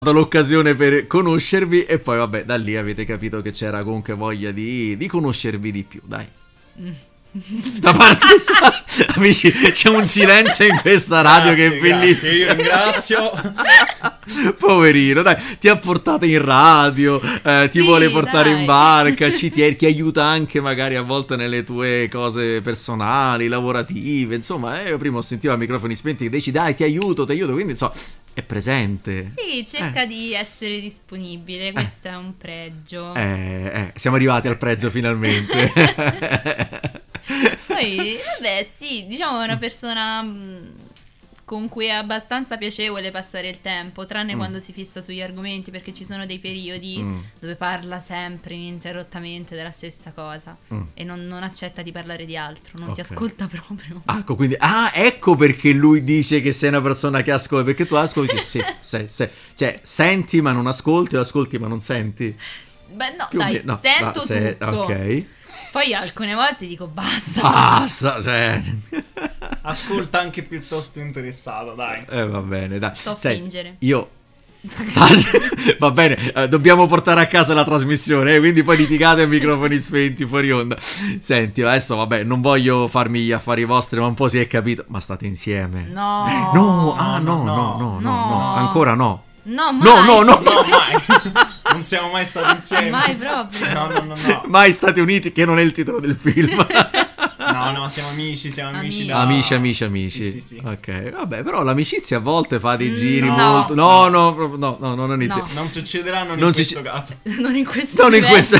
l'occasione per conoscervi e poi vabbè da lì avete capito che c'era comunque voglia di conoscervi di più, dai. Da parte sua, amici, c'è un silenzio in questa radio che è bellissimo. Io ringrazio. Poverino, dai, ti ha portato in radio, ti vuole portare in barca, ti aiuta anche magari a volte nelle tue cose personali, lavorative, insomma, io prima ho sentito a microfoni spenti che dici dai ti aiuto, quindi insomma è presente. Sì, cerca di essere disponibile, questo è un pregio. Siamo arrivati al pregio finalmente. Poi, vabbè, sì, diciamo è una persona con cui è abbastanza piacevole passare il tempo, tranne quando si fissa sugli argomenti, perché ci sono dei periodi dove parla sempre ininterrottamente della stessa cosa e non accetta di parlare di altro, non ti ascolta proprio. Ecco, quindi, ecco perché lui dice che sei una persona che ascolta, perché tu ascolti, sì, cioè senti ma non ascolti, o ascolti ma non senti? Beh, no, dai, sento tutto. Ok. Poi alcune volte dico basta, cioè. Ascolta anche piuttosto interessato, dai. Va bene, dai. So fingere. Io va bene, dobbiamo portare a casa la trasmissione, quindi poi litigate a microfoni spenti fuori onda. Senti, adesso vabbè, non voglio farmi gli affari vostri, ma un po' si è capito. Ma state insieme? No. No, ancora no. No, mai. No, mai. Non siamo mai stati insieme. Mai proprio. No. Mai Stati Uniti, che non è il titolo del film. No, siamo amici. Amici. Sì. Ok, vabbè, però l'amicizia a volte fa dei giri no. molto. No, non inizia. Non succederà in questo caso. Non in questo.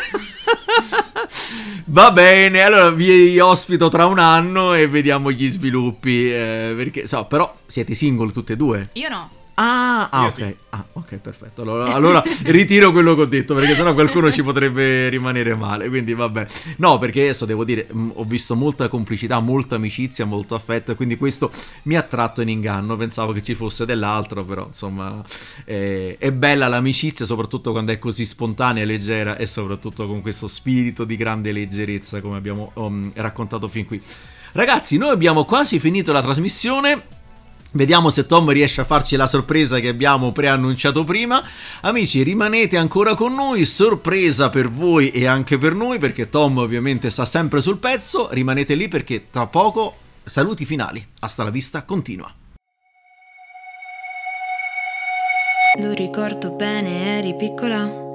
Va bene, allora vi ospito tra un anno e vediamo gli sviluppi. Perché però siete single tutte e due? Io no. Ok. Sì. Ok, perfetto. Allora ritiro quello che ho detto, perché sennò qualcuno ci potrebbe rimanere male. Quindi vabbè. No, perché adesso devo dire, ho visto molta complicità, molta amicizia, molto affetto, e quindi questo mi ha tratto in inganno. Pensavo che ci fosse dell'altro, però insomma è bella l'amicizia, soprattutto quando è così spontanea e leggera, e soprattutto con questo spirito di grande leggerezza, come abbiamo raccontato fin qui. Ragazzi, noi abbiamo quasi finito la trasmissione. Vediamo se Tom riesce a farci la sorpresa che abbiamo preannunciato prima. Amici, rimanete ancora con noi, sorpresa per voi e anche per noi, perché Tom ovviamente sta sempre sul pezzo. Rimanete lì perché tra poco saluti finali. Hasta la vista, continua. Lo ricordo bene, eri piccola,